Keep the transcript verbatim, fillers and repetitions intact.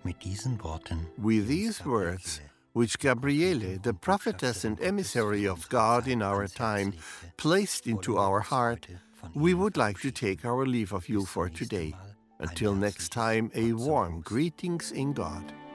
Mit diesen Worten, With these words, which Gabriele, the prophetess and emissary of God in our time, placed into our heart, we would like to take our leave of you for today. Until next time, a warm greetings in God.